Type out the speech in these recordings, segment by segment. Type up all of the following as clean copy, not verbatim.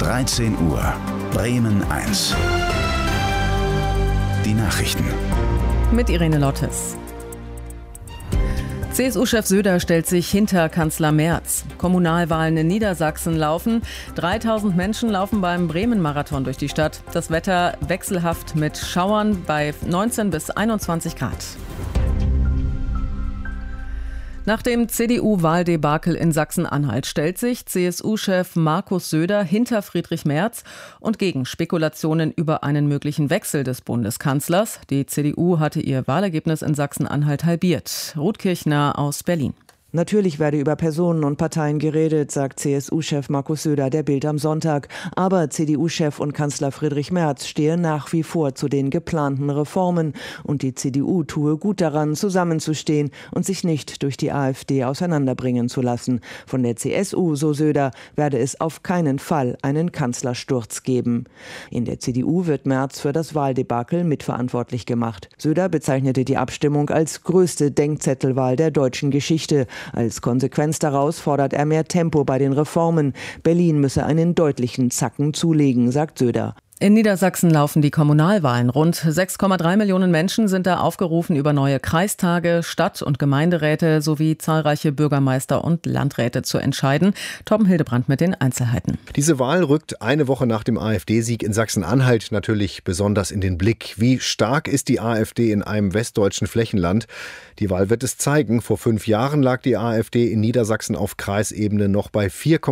13 Uhr. Bremen 1. Die Nachrichten. Mit Irene Lottes. CSU-Chef Söder stellt sich hinter Kanzler Merz. Kommunalwahlen in Niedersachsen laufen. 3000 Menschen laufen beim Bremen-Marathon durch die Stadt. Das Wetter wechselhaft mit Schauern bei 19 bis 21 Grad. Nach dem CDU-Wahldebakel in Sachsen-Anhalt stellt sich CSU-Chef Markus Söder hinter Friedrich Merz und gegen Spekulationen über einen möglichen Wechsel des Bundeskanzlers. Die CDU hatte ihr Wahlergebnis in Sachsen-Anhalt halbiert. Ruth Kirchner aus Berlin. Natürlich werde über Personen und Parteien geredet, sagt CSU-Chef Markus Söder der Bild am Sonntag. Aber CDU-Chef und Kanzler Friedrich Merz stehe nach wie vor zu den geplanten Reformen. Und die CDU tue gut daran, zusammenzustehen und sich nicht durch die AfD auseinanderbringen zu lassen. Von der CSU, so Söder, werde es auf keinen Fall einen Kanzlersturz geben. In der CDU wird Merz für das Wahldebakel mitverantwortlich gemacht. Söder bezeichnete die Abstimmung als größte Denkzettelwahl der deutschen Geschichte. Als Konsequenz daraus fordert er mehr Tempo bei den Reformen. Berlin müsse einen deutlichen Zacken zulegen, sagt Söder. In Niedersachsen laufen die Kommunalwahlen. Rund 6,3 Millionen Menschen sind da aufgerufen, über neue Kreistage, Stadt- und Gemeinderäte sowie zahlreiche Bürgermeister und Landräte zu entscheiden. Torben Hildebrand mit den Einzelheiten. Diese Wahl rückt eine Woche nach dem AfD-Sieg in Sachsen-Anhalt natürlich besonders in den Blick. Wie stark ist die AfD in einem westdeutschen Flächenland? Die Wahl wird es zeigen. Vor 5 Jahren lag die AfD in Niedersachsen auf Kreisebene noch bei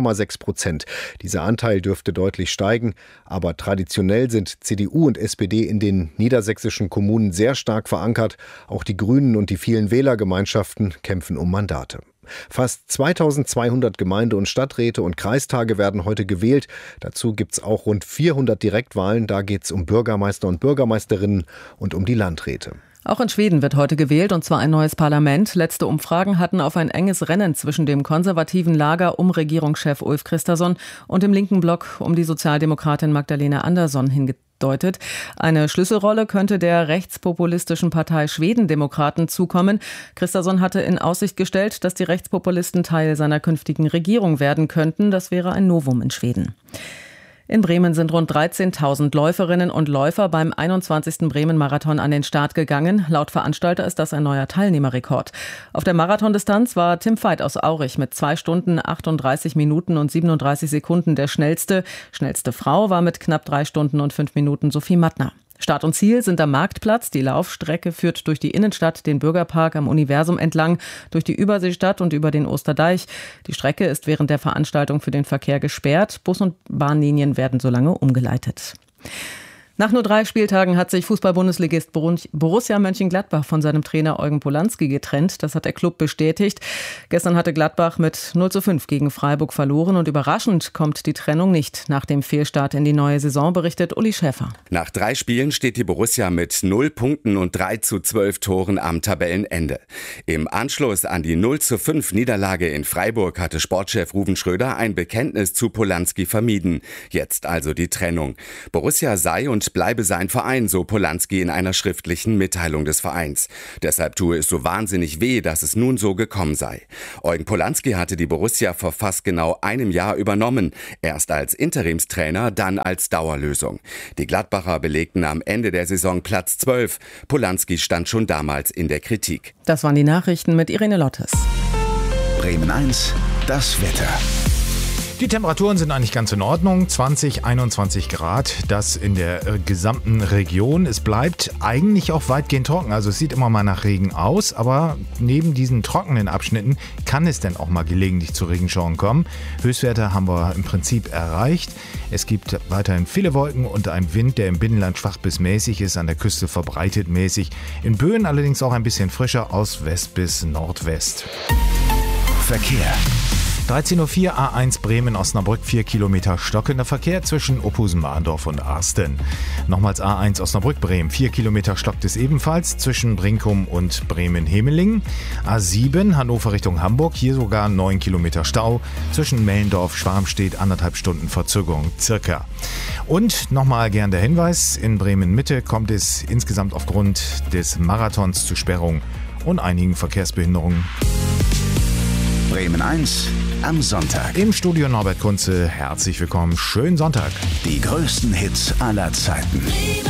4,6%. Dieser Anteil dürfte deutlich steigen, aber traditionell sind CDU und SPD in den niedersächsischen Kommunen sehr stark verankert. Auch die Grünen und die vielen Wählergemeinschaften kämpfen um Mandate. Fast 2200 Gemeinde- und Stadträte und Kreistage werden heute gewählt. Dazu gibt es auch rund 400 Direktwahlen. Da geht es um Bürgermeister und Bürgermeisterinnen und um die Landräte. Auch in Schweden wird heute gewählt, und zwar ein neues Parlament. Letzte Umfragen hatten auf ein enges Rennen zwischen dem konservativen Lager um Regierungschef Ulf Kristersson und dem linken Block um die Sozialdemokratin Magdalena Andersson hingedeutet. Eine Schlüsselrolle könnte der rechtspopulistischen Partei Schwedendemokraten zukommen. Kristersson hatte in Aussicht gestellt, dass die Rechtspopulisten Teil seiner künftigen Regierung werden könnten. Das wäre ein Novum in Schweden. In Bremen sind rund 13.000 Läuferinnen und Läufer beim 21. Bremen-Marathon an den Start gegangen. Laut Veranstalter ist das ein neuer Teilnehmerrekord. Auf der Marathondistanz war Tim Veit aus Aurich mit 2 Stunden, 38 Minuten und 37 Sekunden der schnellste. Schnellste Frau war mit knapp 3 Stunden und 5 Minuten Sophie Mattner. Start und Ziel sind am Marktplatz. Die Laufstrecke führt durch die Innenstadt, den Bürgerpark am Universum entlang, durch die Überseestadt und über den Osterdeich. Die Strecke ist während der Veranstaltung für den Verkehr gesperrt. Bus- und Bahnlinien werden so lange umgeleitet. Nach nur 3 Spieltagen hat sich Fußball-Bundesligist Borussia Mönchengladbach von seinem Trainer Eugen Polanski getrennt. Das hat der Club bestätigt. Gestern hatte Gladbach mit 0:5 gegen Freiburg verloren und überraschend kommt die Trennung nicht nach dem Fehlstart in die neue Saison, berichtet Uli Schäfer. Nach 3 Spielen steht die Borussia mit 0 Punkten und 3:12 Toren am Tabellenende. Im Anschluss an die 0:5 Niederlage in Freiburg hatte Sportchef Ruven Schröder ein Bekenntnis zu Polanski vermieden. Jetzt also die Trennung. Borussia sei und bleibe sein Verein, so Polanski in einer schriftlichen Mitteilung des Vereins. Deshalb tue es so wahnsinnig weh, dass es nun so gekommen sei. Eugen Polanski hatte die Borussia vor fast genau einem Jahr übernommen. Erst als Interimstrainer, dann als Dauerlösung. Die Gladbacher belegten am Ende der Saison Platz 12. Polanski stand schon damals in der Kritik. Das waren die Nachrichten mit Irene Lottes. Bremen 1, das Wetter. Die Temperaturen sind eigentlich ganz in Ordnung, 20, 21 Grad, das in der gesamten Region. Es bleibt eigentlich auch weitgehend trocken, also es sieht immer mal nach Regen aus, aber neben diesen trockenen Abschnitten kann es dann auch mal gelegentlich zu Regenschauern kommen. Höchstwerte haben wir im Prinzip erreicht. Es gibt weiterhin viele Wolken und ein Wind, der im Binnenland schwach bis mäßig ist, an der Küste verbreitet mäßig. In Böen allerdings auch ein bisschen frischer aus West bis Nordwest. Verkehr. 13.04 Uhr A1 Bremen-Osnabrück, 4 Kilometer stockender Verkehr zwischen Ophusen-Mahndorf und Arsten. Nochmals A1 Osnabrück-Bremen, 4 Kilometer stockt es ebenfalls zwischen Brinkum und Bremen-Hemeling. A7 Hannover Richtung Hamburg, hier sogar 9 Kilometer Stau zwischen Mellendorf-Schwarmstedt, 1,5 Stunden Verzögerung circa. Und nochmal gern der Hinweis, in Bremen-Mitte kommt es insgesamt aufgrund des Marathons zu Sperrungen und einigen Verkehrsbehinderungen. Bremen 1, am Sonntag. Im Studio Norbert Kunze, herzlich willkommen. Schönen Sonntag. Die größten Hits aller Zeiten.